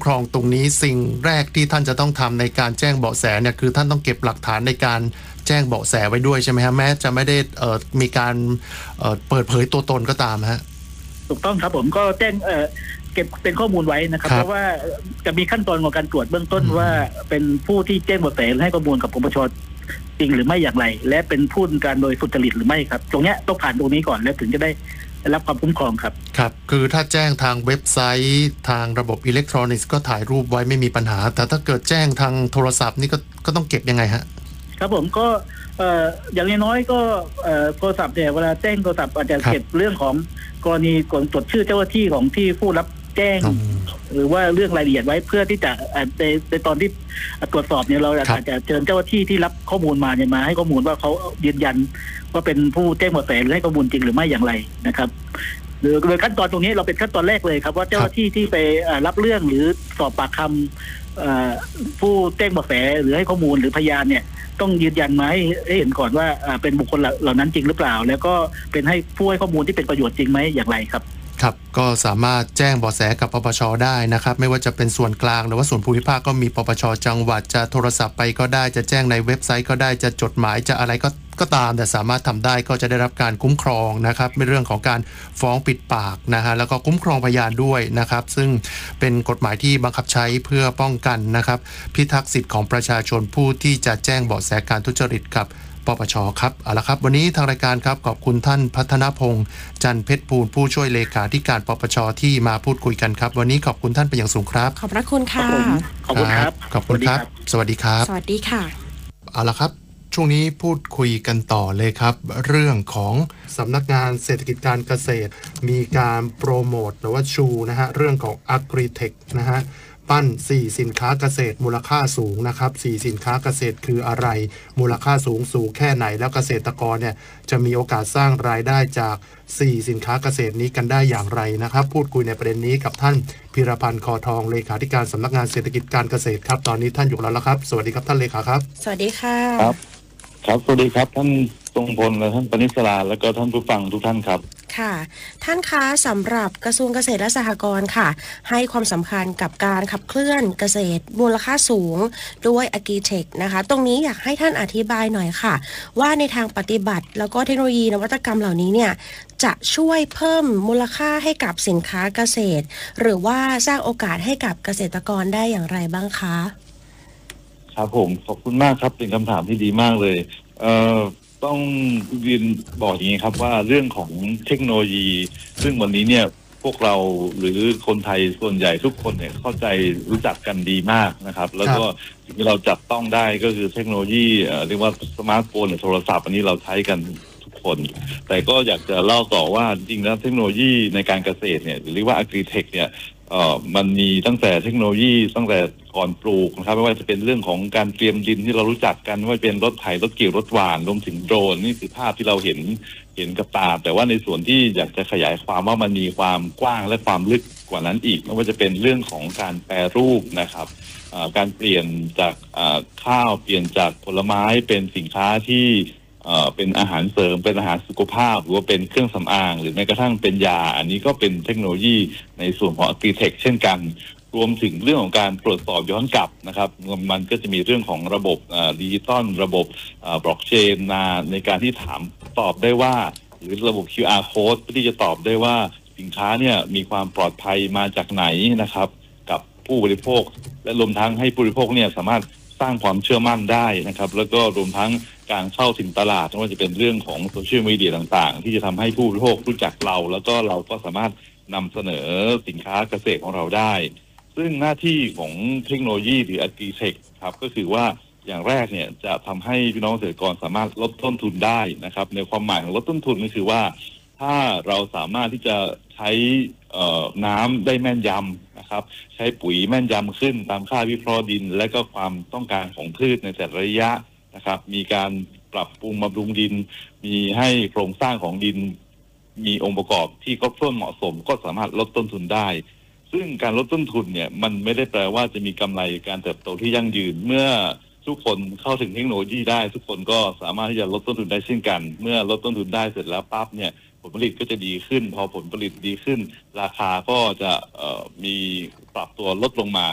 ครองตรงนี้สิ่งแรกที่ท่านจะต้องทำในการแจ้งเบาะแสเนี่ยคือท่านต้องเก็บหลักฐานในการแจ้งเบาะแสไว้ด้วยใช่ไหมฮะแม้จะไม่ได้มีการเปิดเผยตัวตนก็ตามฮะถูกต้องครับผมก็แจ้งเก็บเป็นข้อมูลไว้นะครับเพราะว่าจะมีขั้นตอนของการตรวจเบื้องต้นว่าเป็นผู้ที่แจ้งเบาะแสให้ข้อมูลกับปปชจริงหรือไม่อย่างไรและเป็นผู้การโดยสุจริตหรือไม่ครับตรงนี้ต้องผ่านตรงนี้ก่อนแล้วถึงจะได้รับความคุ้มครองครับครับคือถ้าแจ้งทางเว็บไซต์ทางระบบอิเล็กทรอนิกส์ก็ถ่ายรูปไว้ไม่มีปัญหาแต่ถ้าเกิดแจ้งทางโทรศัพท์นี่ก็ต้องเก็บยังไงฮะครับผมก็อย่างน้อยก็โทรศัพท์เนี่ยเวลาแจ้งโทรศัพท์อาจจะเก็บเรื่องของกรณีกดจดชื่อเจ้าหน้าที่ของที่ผู้รับแจ้งหรือว่าเรื่องรายละเอียดไว้เพื่อที่จะในตอนที่ตรวจสอบเนี่ยเราอาจจะเชิญเจ้าหน้าที่ที่รับข้อมูลมาเนี่ยมาให้ข้อมูลว่าเขายืนยันว่าเป็นผู้แจ้งเบาะแสหรือให้ข้อมูลจริงหรือไม่อย่างไรนะครับโดยขั้นตอนตรงนี้เราเป็นขั้นตอนแรกเลยครับว่าเจ้าหน้าที่ที่ไปรับเรื่องหรือสอบปากคำผู้แจ้งเบาะแสหรือให้ข้อมูลหรือพยานเนี่ยต้องยืนยันมาให้เห็นก่อนว่าเป็นบุคคลเหล่านั้นจริงหรือเปล่าแล้วก็เป็นให้ผู้ให้ข้อมูลที่เป็นประโยชน์จริงไหมอย่างไรครับครับก็สามารถแจ้งเบาะแสกับปปชได้นะครับไม่ว่าจะเป็นส่วนกลางหรือว่าส่วนภูมิภาคก็มีปปชจังหวัดจะโทรศัพท์ไปก็ได้จะแจ้งในเว็บไซต์ก็ได้จะจดหมายจะอะไรก็ตามแต่สามารถทำได้ก็จะได้รับการคุ้มครองนะครับในเรื่องของการฟ้องปิดปากนะฮะแล้วก็คุ้มครองพยานด้วยนะครับซึ่งเป็นกฎหมายที่บังคับใช้เพื่อป้องกันนะครับพิทักษ์สิทธิ์ของประชาชนผู้ที่จะแจ้งเบาะแสการทุจริตกับปปชครับเอาละครับวันนี้ทางรายการครับขอบคุณท่านพัฒนพงษ์จันเพชรภูลผู้ช่วยเลขาธิการปปชที่มาพูดคุยกันครับวันนี้ขอบคุณท่านเป็นอย่างสูงครับขอบพระคุณค่ะขอบคุณครับขอบคุณครับสวัสดีครับสวัสดีค่ะเอาละครับช่วงนี้พูดคุยกันต่อเลยครับเรื่องของสำนักงานเศรษฐกิจการเกษตรมีการโปรโมทหรือว่าชูนะฮะเรื่องของ Agritech นะฮะปั้น4สินค้าเกษตรมูลค่าสูงนะครับ4สินค้าเกษตรคืออะไรมูลค่าสูงแค่ไหนแล้วเกษตรกรเนี่ยจะมีโอกาสสร้างรายได้จาก4สินค้าเกษตรนี้กันได้อย่างไรนะครับพูดคุยในประเด็นนี้กับท่านพิรพันธ์คอทองเลขาธิการสำนักงานเศรษฐกิจการเกษตรครับตอนนี้ท่านอยู่แล้วครับสวัสดีครับท่านเลขาครับสวัสดีค่ะครับสวัสดีครับท่านทรงพลและท่านปณิสราและก็ท่านผู้ฟังทุกท่านครับค่ะท่านคะสำหรับกระทรวงเกษตรและสหกรณ์ค่ะให้ความสำคัญกับการขับเคลื่อนเกษตรมูลค่าสูงด้วย Agritech นะคะตรงนี้อยากให้ท่านอธิบายหน่อยค่ะว่าในทางปฏิบัติแล้วก็เทคโนโลยีนวัตกรรมเหล่านี้เนี่ยจะช่วยเพิ่มมูลค่าให้กับสินค้าเกษตรหรือว่าสร้างโอกาสให้กับเกษตรกรได้อย่างไรบ้างคะครับผมขอบคุณมากครับเป็นคำถามที่ดีมากเลยต้องเรียนบอกอย่างนี้ครับว่าเรื่องของเทคโนโลยีซึ่งวันนี้เนี่ยพวกเราหรือคนไทยส่วนใหญ่ทุกคนเนี่ยเข้าใจรู้จักกันดีมากนะครับแล้วก็สิ่งที่เราจับต้องได้ก็คือเทคโนโลยีเรียกว่าสมาร์ทโฟนหรือโทรศัพท์อันนี้เราใช้กันทุกคนแต่ก็อยากจะเล่าต่อว่าจริงๆแล้วเทคโนโลยีในการเกษตรเนี่ยหรือว่า Agritech เนี่ยมันมีตั้งแต่เทคโนโลยีตั้งแต่ก่อนปลูกนะครับไม่ว่าจะเป็นเรื่องของการเตรียมดินที่เรารู้จักกันว่าเป็นรถไถรถเกี่ยวรถหว่านรวมถึงโดรนนี่คือภาพที่เราเห็นกับตาแต่ว่าในส่วนที่อยากจะขยายความว่ามันมีความกว้างและความลึกกว่านั้นอีกไม่ว่าจะเป็นเรื่องของการแปรรูปนะครับการเปลี่ยนจากข้าวเปลี่ยนจากผลไม้เป็นสินค้าที่เป็นอาหารเสริมเป็นอาหารสุขภาพหรือว่าเป็นเครื่องสำอางหรือแม้กระทั่งเป็นยาอันนี้ก็เป็นเทคโนโลยีในส่วนของ Agritech เช่นกันรวมถึงเรื่องของการตรวจสอบย้อนกลับนะครับมันก็จะมีเรื่องของระบบดิจิตอลระบบบล็อกเชนในการที่ถามตอบได้ว่าหรือระบบ QR code ที่จะตอบได้ว่าสินค้าเนี่ยมีความปลอดภัยมาจากไหนนะครับกับผู้บริโภคและรวมทั้งให้ผู้บริโภคเนี่ยสามารถสร้างความเชื่อมั่นได้นะครับแล้วก็รวมทั้งการเข้าถึงตลาดไม่ว่าจะเป็นเรื่องของโซเชียลมีเดียต่างๆที่จะทำให้ผู้บริโภครู้จักเราแล้วก็เราก็สามารถนำเสนอสินค้าเกษตรของเราได้ซึ่งหน้าที่ของเทคโนโลยีหรือ Agritech ครับก็คือว่าอย่างแรกเนี่ยจะทำให้พี่น้องเกษตรกรสามารถลดต้นทุนได้นะครับในความหมายของลดต้นทุนก็คือว่าถ้าเราสามารถที่จะใช้น้ำได้แม่นยำนะครับใช้ปุ๋ยแม่นยำขึ้นตามค่าวิเคราะห์ดินและก็ความต้องการของพืชในแต่ละระยะนะครับมีการปรับปรุงบำรุงดินมีให้โครงสร้างของดินมีองค์ประกอบที่ครบถ้วนเหมาะสมก็สามารถลดต้นทุนได้ซึ่งการลดต้นทุนเนี่ยมันไม่ได้แปลว่าจะมีกำไรการเติบโตที่ยั่งยืนเมื่อทุกคนเข้าถึงเทคโนโลยีได้ทุกคนก็สามารถที่จะลดต้นทุนได้เช่นกันเมื่อลดต้นทุนได้เสร็จแล้วปั๊บเนี่ยผลผลิตก็จะดีขึ้นพอผลผลิตดีขึ้นราคาก็จะมีปรับตัวลดลงมา